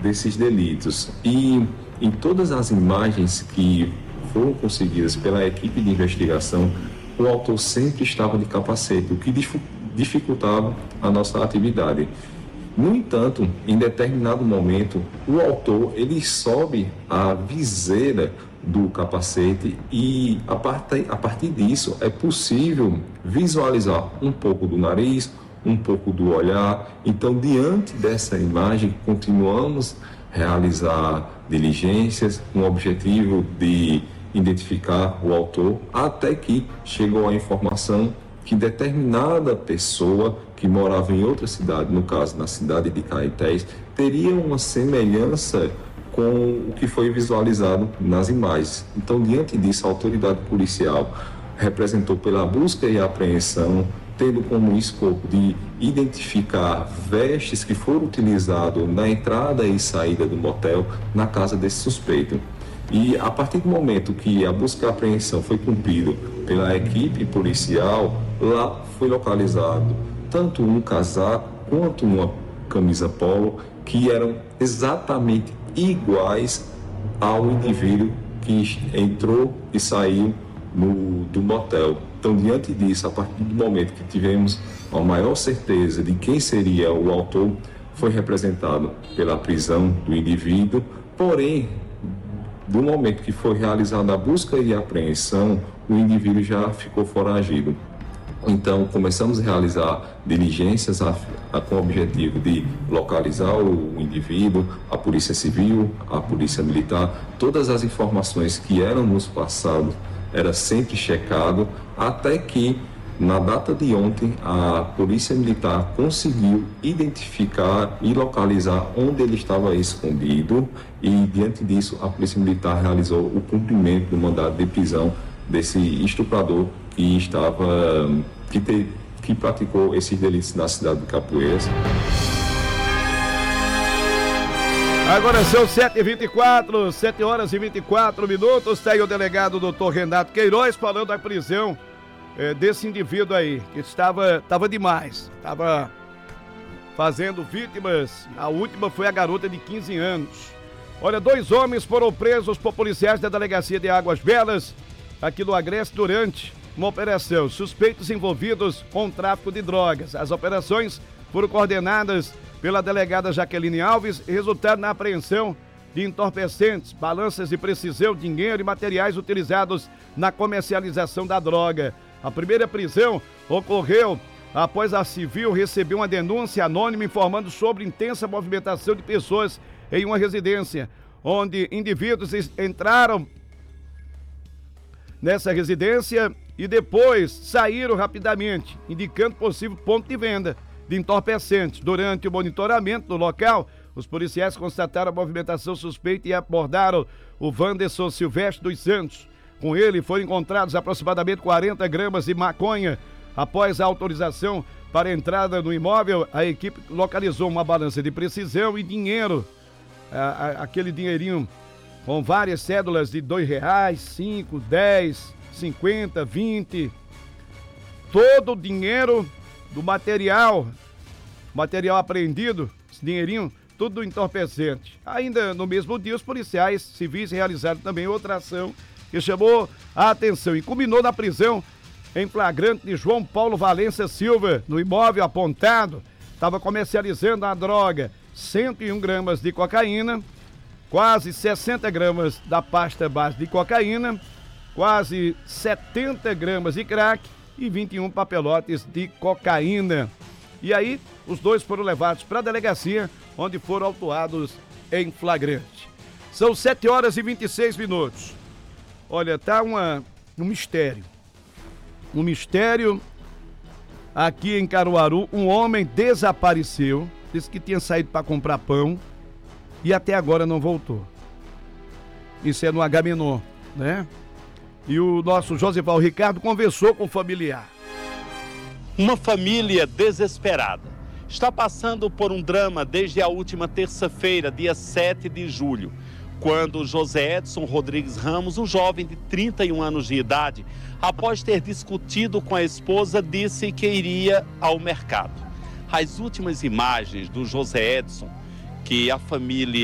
desses delitos. E em todas as imagens que foram conseguidas pela equipe de investigação, o autor sempre estava de capacete, o que dificultava a nossa atividade. No entanto, em determinado momento, o autor ele sobe a viseira do capacete e a partir disso é possível visualizar um pouco do nariz, um pouco do olhar. Então, diante dessa imagem, continuamos a realizar diligências com o objetivo de identificar o autor, até que chegou a informação que determinada pessoa que morava em outra cidade, no caso na cidade de Caetés, teria uma semelhança com o que foi visualizado nas imagens. Então, diante disso, a autoridade policial representou pela busca e apreensão, tendo como escopo de identificar vestes que foram utilizadas na entrada e saída do motel na casa desse suspeito. E a partir do momento que a busca e apreensão foi cumprida pela equipe policial, lá foi localizado tanto um casaco quanto uma camisa polo que eram exatamente iguais ao indivíduo que entrou e saiu do motel. Então, diante disso, a partir do momento que tivemos a maior certeza de quem seria o autor, foi representado pela prisão do indivíduo, porém, do momento que foi realizada a busca e a apreensão, o indivíduo já ficou foragido. Então, começamos a realizar diligências com o objetivo de localizar o indivíduo, a Polícia Civil, a Polícia Militar. Todas as informações que eram nos passadas era sempre checado, até que, na data de ontem, a Polícia Militar conseguiu identificar e localizar onde ele estava escondido e, diante disso, a Polícia Militar realizou o cumprimento do mandado de prisão desse estuprador que praticou esses delitos na cidade de Capoeiras. Agora são 7h24, 7 horas e 24 minutos. Tem o delegado doutor Renato Queiroz falando da prisão desse indivíduo aí, que estava demais, estava fazendo vítimas. A última foi a garota de 15 anos. Olha, 2 homens foram presos por policiais da delegacia de Águas Belas, aqui no Agreste, durante uma operação. Suspeitos envolvidos com o tráfico de drogas. As operações foram coordenadas pela delegada Jaqueline Alves e resultaram na apreensão de entorpecentes, balanças de precisão, dinheiro e materiais utilizados na comercialização da droga. A primeira prisão ocorreu após a Civil receber uma denúncia anônima informando sobre intensa movimentação de pessoas em uma residência, onde indivíduos entraram nessa residência e depois saíram rapidamente, indicando possível ponto de venda de entorpecentes. Durante o monitoramento do local, os policiais constataram a movimentação suspeita e abordaram o Wanderson Silvestre dos Santos. Com ele foram encontrados aproximadamente 40 gramas de maconha. Após a autorização para a entrada no imóvel, a equipe localizou uma balança de precisão e dinheiro, aquele dinheirinho com várias cédulas de R$2, 5, 10, 50, 20. Todo o dinheiro do material apreendido, esse dinheirinho, tudo entorpecente. Ainda no mesmo dia, os policiais civis realizaram também outra ação que chamou a atenção e culminou na prisão em flagrante de João Paulo Valença Silva. No imóvel apontado, estava comercializando a droga, 101 gramas de cocaína, quase 60 gramas da pasta base de cocaína, quase 70 gramas de crack e 21 papelotes de cocaína. E aí, os dois foram levados para a delegacia, onde foram autuados em flagrante. São 7 horas e 26 minutos. Olha, tá um mistério. Um mistério aqui em Caruaru. Um homem desapareceu, disse que tinha saído para comprar pão e até agora não voltou. Isso é no Agamenon, né? E o nosso Josival Ricardo conversou com o familiar. Uma família desesperada está passando por um drama desde a última terça-feira, dia 7 de julho, quando José Edson Rodrigues Ramos, um jovem de 31 anos de idade, após ter discutido com a esposa, disse que iria ao mercado. As últimas imagens do José Edson, que a família